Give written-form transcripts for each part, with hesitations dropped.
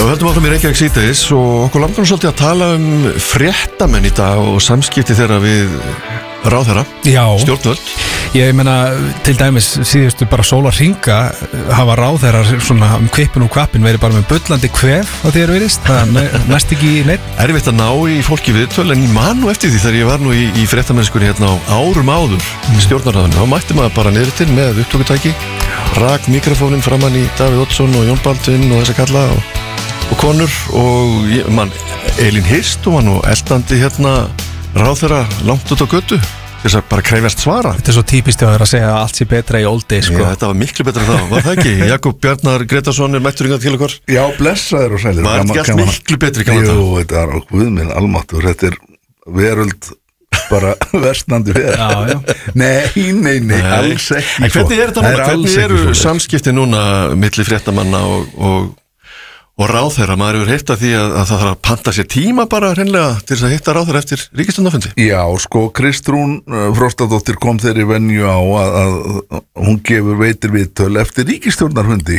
Við höldum áfram í Reykjavík síðdegis og okkur langar svolítið að tala fréttamenn í dag og samskipti þeirra við ráðherra, stjórnvöld. Ég meina, til dæmis síðustu bara sólarhringa hafa ráðherrar svona kvipin og kvapin verið bara með bullandi kvef á því virðist, það næst ekki neitt. Erfitt að ná í fólki viðtöl, en ég man nú eftir því þegar ég var nú í fréttamennskunni hérna á árum áður stjórnarráðinu, þá mætti maður bara niður til með upptökutæki, rak mikrofónin framann í Davíð Oddsson og Jón Baldvin og þessa kalla og konur og Elín Hirst og hann og eldandi hérna ráðherra langt út á götu þess að bara krefjast svara. Þetta svo típist að segja að allt sé betra í old days, sko. Já, þetta var miklu betra þá, var það ekki? Jakob Bjarnar Gretarsson mættur hingað til okkar. Já, blessaður og sælir. Var ekki allt miklu betri kannan það? Jú, þetta er okkur minn almáttur, þetta veröld bara versnandi fyrir. Já. Nei, alls ekki. En hvernig er þetta núna? Hvernig eru samskipti núna milli fréttamanna og ráðherra? Maður hefur heyrt að því að það þarf að panta sér tíma bara hreinlega til þess að hitta ráðherra eftir ríkisstjórnarfundi. Já, sko, Kristrún Frostadóttir kom þeirri venju á að hún veitir viðtöl eftir ríkisstjórnarfundi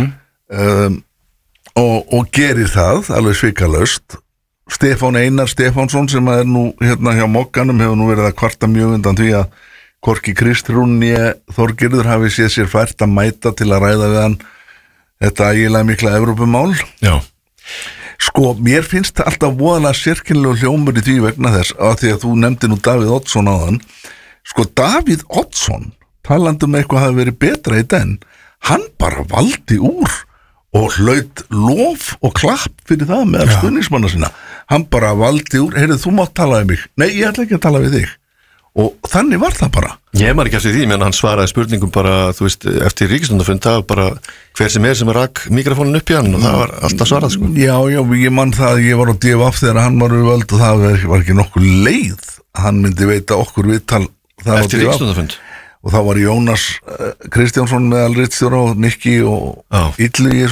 og gerir það alveg svikalaust. Stefán Einar Stefánsson sem er nú hérna hjá Mokkanum hefur nú verið að kvarta mjög undan því að hvorki Kristrún né Þorgerður hafi séð sér fært að mæta til að ræða við hann þetta ægilega mikla Evrópumál. Já. Sko, mér finnst alltaf voðalega sérkennilegu hljómur í því vegna þess að því að þú nefndi nú Davíð Oddsson áðan. Sko, Davíð Oddsson, talandi eitthvað hafi verið betra í den, hann bara valdi úr og hlaut lof og klapp fyrir það meðal stuðningsmanna sína. Hann bara valdi úr, heyrðu, þú mátt tala við mig. Nei, ég ætla ekki að tala við þig. Og þannig var það bara. Ég man ekki eftir því, menn hann svaraði spurningum bara, þú veist, eftir ríkisstjórnarfund, það var bara hver sem rak mikrofónin upp í hann og það var alltaf svarað, sko. Já, ég man það, ég var á DFF þegar hann var við völd og það var ekki nokkuð leið. Hann myndi veita okkur viðtal eftir ríkisstjórnarfund. Og þá var Jónas Kristjánsson meðal ritstjóra og Nikki og Illugi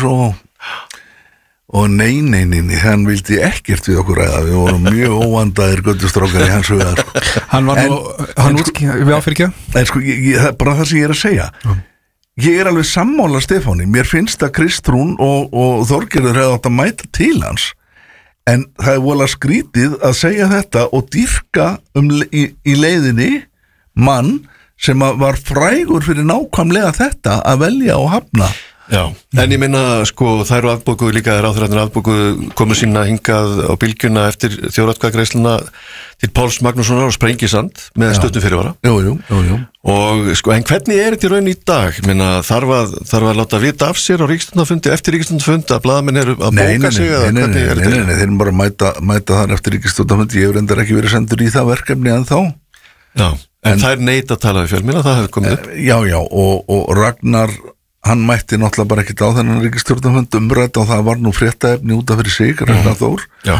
og nei, hann vildi ekkert við okkur ræða, við vorum mjög óvandaðir göttustrákar í hans hugar. Hann var nú, við áfyrir ekki? Nei, sko, það er bara það sem ég er að segja. Ég er alveg sammála Stefáni, mér finnst að Kristrún og Þorgerður hefði átt að mæta til hans, en það er voðalega skrítið að segja þetta og dýrka í leiðinni mann sem var frægur fyrir nákvæmlega þetta að velja og hafna. Já, en ég meina, sko, það eru afbókuð líka, ráðherrarnir afbókuð komu sína hingað á bylgjuna eftir þjóðaratkvæðagreiðsluna til Páls Magnússonar og Sprengisand með stuttum fyrirvara. Jú. Og sko, en hvernig er þetta í raun í dag? Ég meina, þarf að láta vita af sér á ríkisstjórnarfundi, eftir ríkisstjórnarfundi, að blaðamenn eru að bóka sig? Nei, þeir eru bara að mæta þar eftir ríkisstjórnarfundi. Ég hefur reyndar ekki verið sendur í það verkefni ennþá. Já, en það er neita að tala við fjölmiðla, það hefur komið upp. Já, og Ragnar, hann mætti náttúrulega bara ekkert á þennan ríkisstjórnarfund umrætt og það var nú fréttaefni út af fyrir sig, Ragnar Þór.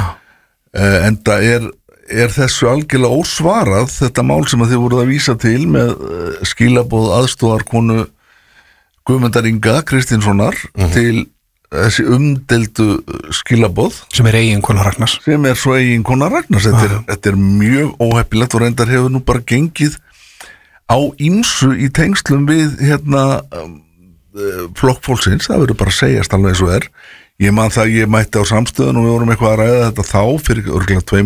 En það er þessu algjörlega ósvarað, þetta mál sem að þið voruð að vísa til með skilaboð aðstoðarkonu Guðmundar Inga Kristinssonar til þessi umdeldu skilaboð. Sem er eiginkona Ragnars. Sem er svo eiginkona Ragnars. Þetta er mjög óheppilegt og reyndar hefur nú bara gengið á ýmsu í tengslum við flokkfólksins, það verður bara að segjast alveg eins og ég man það, ég mætti á samstöðun og við vorum eitthvað að ræða þetta þá fyrir örgulega 2